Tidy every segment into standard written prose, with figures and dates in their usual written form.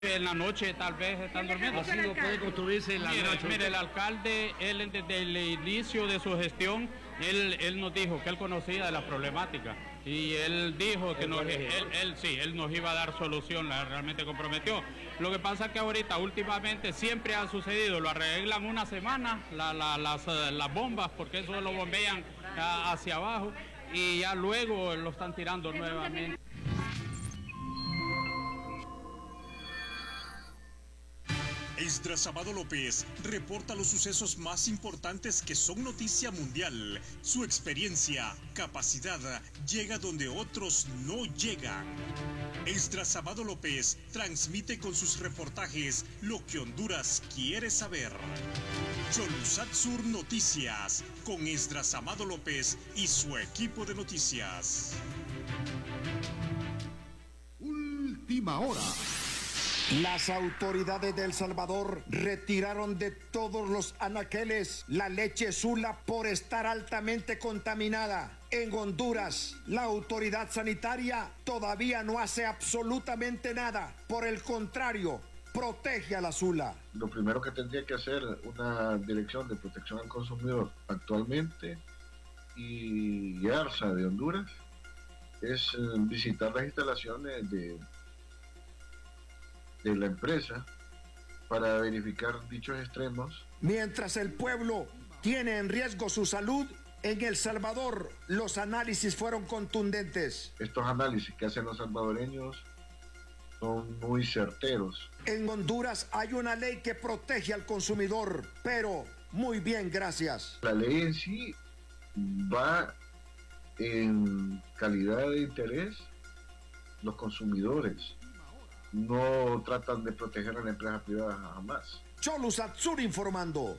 En la noche tal vez están durmiendo. Así no puede construirse en la noche. Mire, el alcalde, él desde el inicio de su gestión, él nos dijo que él conocía de la problemática y él dijo que él nos iba a dar solución, realmente comprometió. Lo que pasa es que ahorita últimamente siempre ha sucedido, lo arreglan una semana las bombas, porque eso lo bombean hacia abajo y ya luego lo están tirando nuevamente. Esdras Amado López reporta los sucesos más importantes que son noticia mundial. Su experiencia, capacidad, llega donde otros no llegan. Esdras Amado López transmite con sus reportajes lo que Honduras quiere saber. Cholusat Sur Noticias, con Esdras Amado López y su equipo de noticias. Última hora. Las autoridades de El Salvador retiraron de todos los anaqueles la leche Sula por estar altamente contaminada. En Honduras, la autoridad sanitaria todavía no hace absolutamente nada. Por el contrario, protege a la Sula. Lo primero que tendría que hacer una dirección de protección al consumidor actualmente y ARSA de Honduras es visitar las instalaciones de la empresa para verificar dichos extremos. Mientras el pueblo tiene en riesgo su salud, en El Salvador los análisis fueron contundentes. Estos análisis que hacen los salvadoreños son muy certeros. En Honduras hay una ley que protege al consumidor, pero muy bien, gracias. La ley en sí va en calidad de interés los consumidores. No tratan de proteger a la empresa privada jamás. Cholusat Sur informando.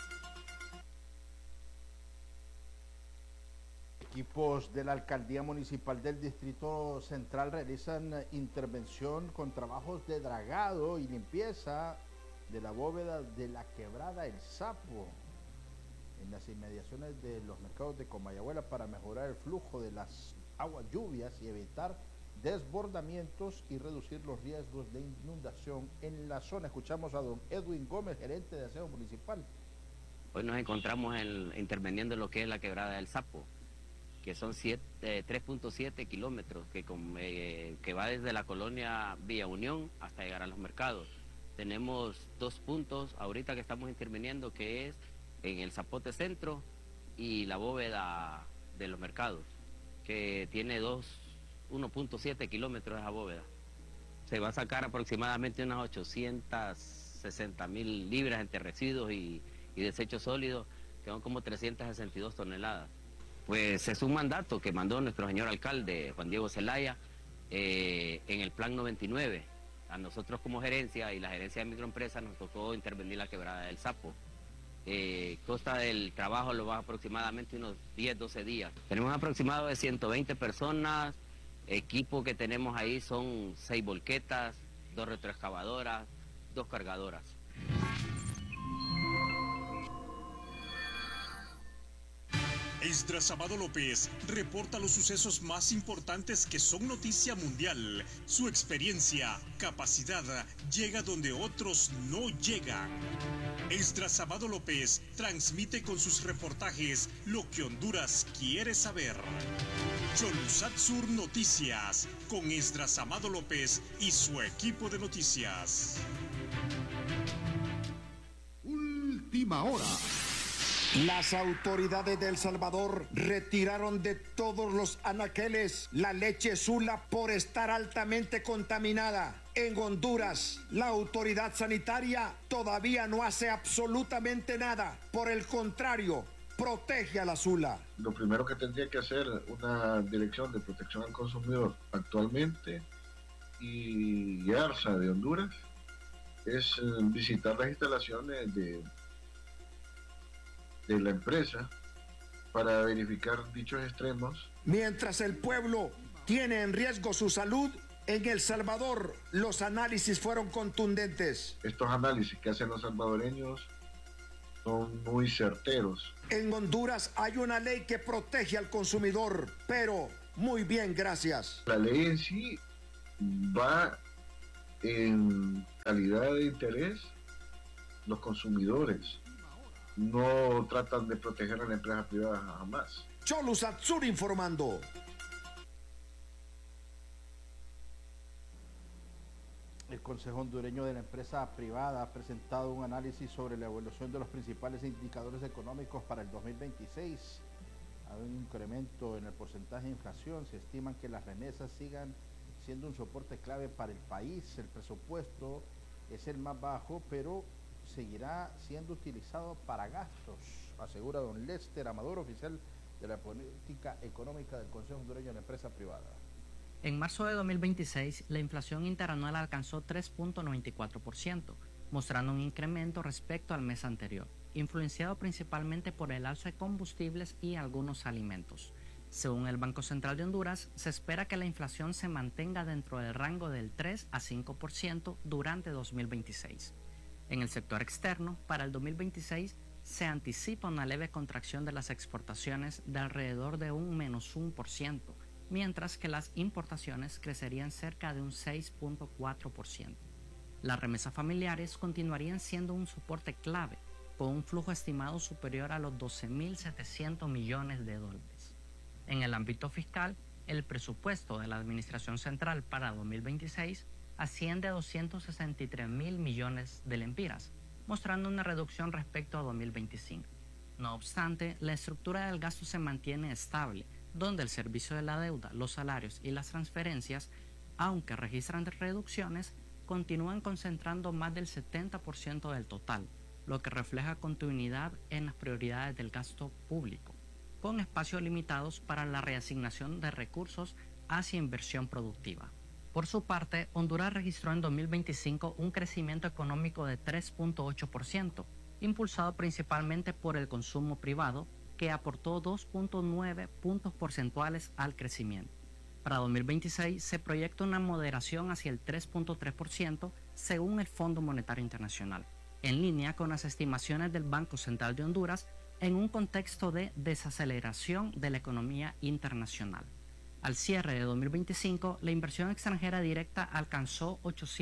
Equipos de la Alcaldía Municipal del Distrito Central realizan intervención con trabajos de dragado y limpieza de la bóveda de la quebrada El Sapo en las inmediaciones de los mercados de Comayagüela para mejorar el flujo de las aguas lluvias y evitar desbordamientos y reducir los riesgos de inundación en la zona. Escuchamos a don Edwin Gómez, gerente de aseo municipal. Hoy nos encontramos interviniendo en lo que es la quebrada del Sapo, que son 3.7 kilómetros que va desde la colonia Villa Unión hasta llegar a los mercados. Tenemos 2 puntos ahorita que estamos interviniendo, que es en el Zapote Centro y la bóveda de los mercados, que tiene 1.7 kilómetros de esa bóveda. Se va a sacar aproximadamente unas 860.000 libras entre residuos y desechos sólidos, que son como 362 toneladas. Pues es un mandato que mandó nuestro señor alcalde, Juan Diego Zelaya, en el Plan 99. A nosotros como gerencia y la gerencia de microempresas nos tocó intervenir la quebrada del Sapo. Costa del trabajo lo va aproximadamente unos 10-12 días. Tenemos un aproximado de 120 personas. Equipo que tenemos ahí son 6 volquetas, 2 retroexcavadoras, 2 cargadoras. Esdras Amado López reporta los sucesos más importantes que son noticia mundial. Su experiencia, capacidad, llega donde otros no llegan. Esdras Amado López transmite con sus reportajes lo que Honduras quiere saber. Cholusat Sur Noticias, con Esdras Amado López y su equipo de noticias. Última hora. Las autoridades de El Salvador retiraron de todos los anaqueles la leche Sula por estar altamente contaminada. En Honduras, la autoridad sanitaria todavía no hace absolutamente nada. Por el contrario, protege a la Sula. Lo primero que tendría que hacer una dirección de protección al consumidor actualmente y ARSA de Honduras es visitar las instalaciones de la empresa para verificar dichos extremos. Mientras el pueblo tiene en riesgo su salud, en El Salvador los análisis fueron contundentes. Estos análisis que hacen los salvadoreños son muy certeros. En Honduras hay una ley que protege al consumidor, pero muy bien, gracias. La ley en sí va en calidad de interés los consumidores. No tratan de proteger a la empresa privada jamás. Cholu Satsur informando. El Consejo Hondureño de la Empresa Privada ha presentado un análisis sobre la evolución de los principales indicadores económicos para el 2026. Hay un incremento en el porcentaje de inflación. Se estiman que las remesas sigan siendo un soporte clave para el país. El presupuesto es el más bajo, pero seguirá siendo utilizado para gastos, asegura don Lester Amador, oficial de la política económica del Consejo Hondureño de la Empresa Privada. En marzo de 2026, la inflación interanual alcanzó 3.94%, mostrando un incremento respecto al mes anterior, influenciado principalmente por el alza de combustibles y algunos alimentos. Según el Banco Central de Honduras, se espera que la inflación se mantenga dentro del rango del 3 a 5% durante 2026. En el sector externo, para el 2026, se anticipa una leve contracción de las exportaciones de alrededor de un -1%, mientras que las importaciones crecerían cerca de un 6.4%. Las remesas familiares continuarían siendo un soporte clave, con un flujo estimado superior a los 12.700 millones de dólares. En el ámbito fiscal, el presupuesto de la Administración Central para 2026 asciende a 263.000 millones de lempiras, mostrando una reducción respecto a 2025. No obstante, la estructura del gasto se mantiene estable, donde el servicio de la deuda, los salarios y las transferencias, aunque registran reducciones, continúan concentrando más del 70% del total, lo que refleja continuidad en las prioridades del gasto público, con espacios limitados para la reasignación de recursos hacia inversión productiva. Por su parte, Honduras registró en 2025 un crecimiento económico de 3.8%, impulsado principalmente por el consumo privado, que aportó 2.9 puntos porcentuales al crecimiento. Para 2026 se proyecta una moderación hacia el 3.3% según el Fondo Monetario Internacional, en línea con las estimaciones del Banco Central de Honduras en un contexto de desaceleración de la economía internacional. Al cierre de 2025, la inversión extranjera directa alcanzó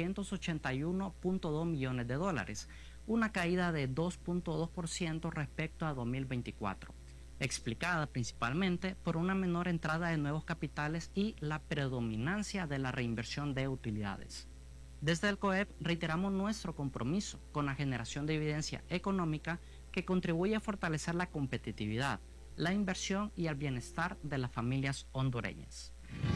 881.2 millones de dólares, una caída de 2.2% respecto a 2024, explicada principalmente por una menor entrada de nuevos capitales y la predominancia de la reinversión de utilidades. Desde el COEP reiteramos nuestro compromiso con la generación de evidencia económica que contribuye a fortalecer la competitividad, la inversión y el bienestar de las familias hondureñas.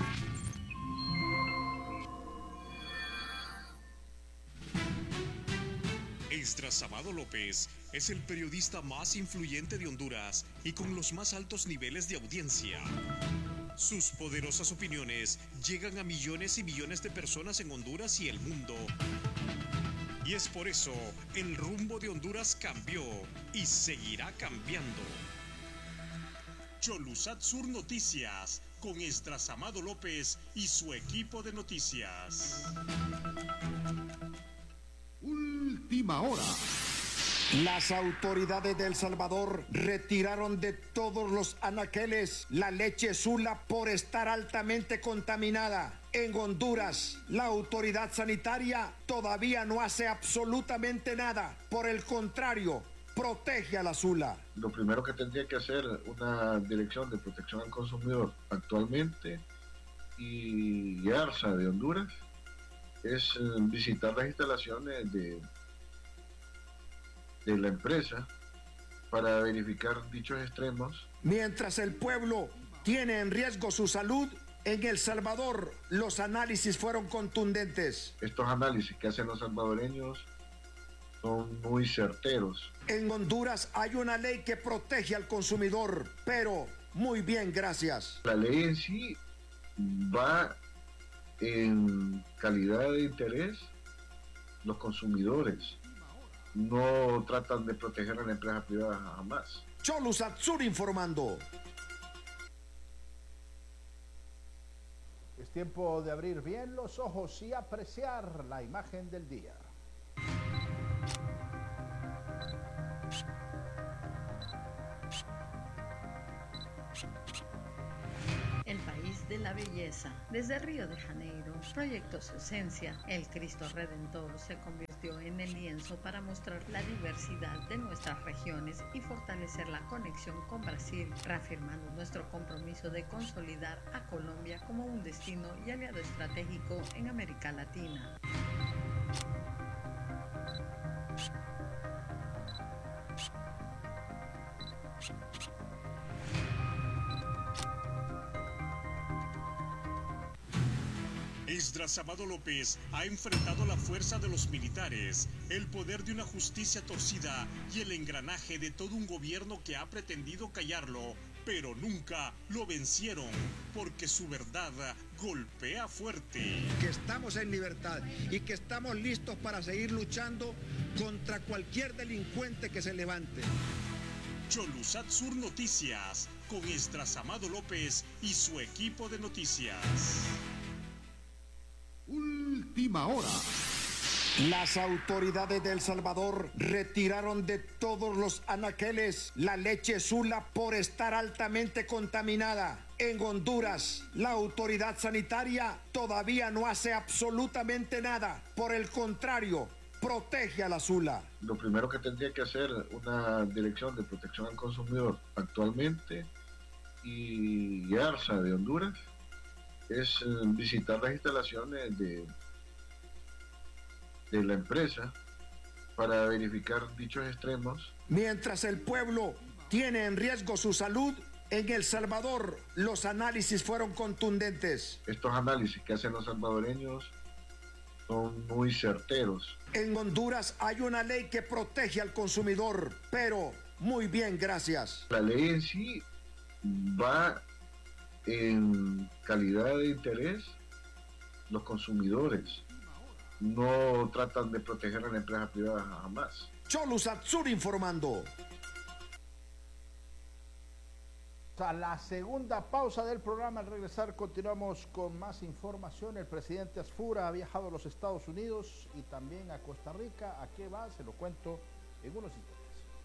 Esdras Amado López es el periodista más influyente de Honduras y con los más altos niveles de audiencia. Sus poderosas opiniones llegan a millones y millones de personas en Honduras y el mundo. Y es por eso el rumbo de Honduras cambió y seguirá cambiando. Cholusat Sur Noticias, con Esdras Amado López y su equipo de noticias. Última hora. Las autoridades de El Salvador retiraron de todos los anaqueles la leche Sula por estar altamente contaminada. En Honduras, la autoridad sanitaria todavía no hace absolutamente nada. Por el contrario, protege a la Sula. Lo primero que tendría que hacer una dirección de protección al consumidor actualmente y ARSA de Honduras es visitar las instalaciones de la empresa para verificar dichos extremos. Mientras el pueblo tiene en riesgo su salud, en El Salvador los análisis fueron contundentes. Estos análisis que hacen los salvadoreños son muy certeros. En Honduras hay una ley que protege al consumidor, pero muy bien, gracias. La ley en sí va en calidad de interés los consumidores. No tratan de proteger a la empresa privada jamás. Cholu Satsur informando. Es tiempo de abrir bien los ojos y apreciar la imagen del día. En el país de la belleza. Desde Río de Janeiro, proyectó su esencia. El Cristo Redentor se convirtió en el lienzo para mostrar la diversidad de nuestras regiones y fortalecer la conexión con Brasil, reafirmando nuestro compromiso de consolidar a Colombia como un destino y aliado estratégico en América Latina. Esdras Amado López ha enfrentado la fuerza de los militares, el poder de una justicia torcida y el engranaje de todo un gobierno que ha pretendido callarlo, pero nunca lo vencieron, porque su verdad golpea fuerte. Que estamos en libertad y que estamos listos para seguir luchando contra cualquier delincuente que se levante. Cholusat Sur Noticias, con Esdras Amado López y su equipo de noticias. Última hora. Las autoridades de El Salvador retiraron de todos los anaqueles la leche Sula por estar altamente contaminada. En Honduras, la autoridad sanitaria todavía no hace absolutamente nada. Por el contrario, protege a la Sula. Lo primero que tendría que hacer una dirección de protección al consumidor actualmente y ARSA de Honduras es visitar las instalaciones de la empresa para verificar dichos extremos. Mientras el pueblo tiene en riesgo su salud, en El Salvador los análisis fueron contundentes. Estos análisis que hacen los salvadoreños son muy certeros. En Honduras hay una ley que protege al consumidor, pero muy bien, gracias. La ley en sí va en calidad de interés. Los consumidores no tratan de proteger a la empresa privada jamás. Cholusat Sur informando. A la segunda pausa del programa, al regresar continuamos con más información. El presidente Asfura ha viajado a los Estados Unidos y también a Costa Rica. ¿A qué va? Se lo cuento en unos instantes.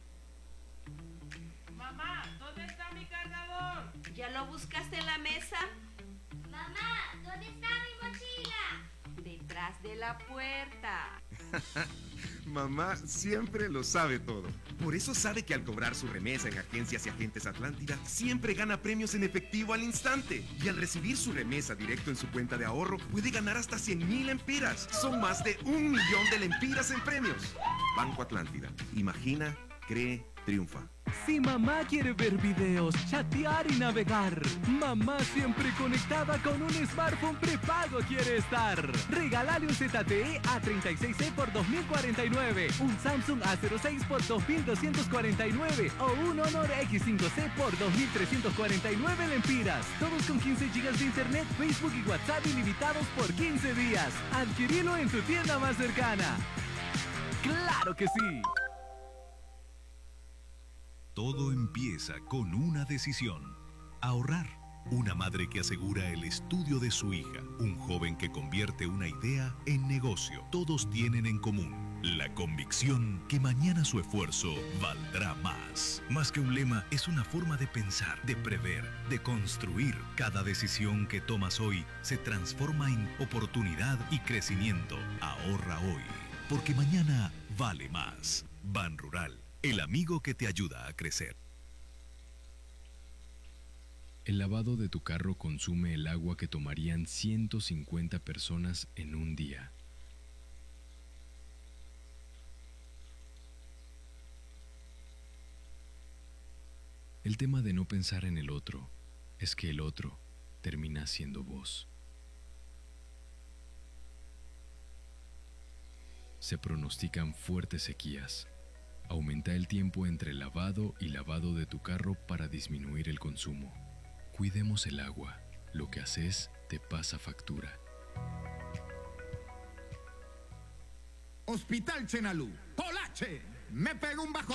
Mamá, ¿dónde está mi cargador? ¿Ya lo buscaste en la mesa? Mamá, ¿dónde está mi mochila? Detrás de la puerta. Mamá siempre lo sabe todo. Por eso sabe que al cobrar su remesa en Agencias y Agentes Atlántida, siempre gana premios en efectivo al instante. Y al recibir su remesa directo en su cuenta de ahorro, puede ganar hasta 100,000 lempiras. Son más de 1,000,000 de lempiras en premios. Banco Atlántida. Imagina, cree, triunfa. Si mamá quiere ver videos, chatear y navegar, mamá siempre conectada con un smartphone prepago quiere estar. Regálale un ZTE A36e por 2.049, un Samsung A06 por 2.249 o un Honor X5C por 2.349 lempiras. Todos con 15 GB de internet, Facebook y WhatsApp ilimitados por 15 días. Adquirilo en tu tienda más cercana. ¡Claro que sí! Todo empieza con una decisión: ahorrar. Una madre que asegura el estudio de su hija. Un joven que convierte una idea en negocio. Todos tienen en común la convicción que mañana su esfuerzo valdrá más. Más que un lema, es una forma de pensar, de prever, de construir. Cada decisión que tomas hoy se transforma en oportunidad y crecimiento. Ahorra hoy, porque mañana vale más. Ban Rural, el amigo que te ayuda a crecer. El lavado de tu carro consume el agua que tomarían 150 personas en un día. El tema de no pensar en el otro es que el otro termina siendo vos. Se pronostican fuertes sequías. Aumenta el tiempo entre lavado y lavado de tu carro para disminuir el consumo. Cuidemos el agua. Lo que haces te pasa factura. Hospital Chenalú. Polache. Me pego un bajo.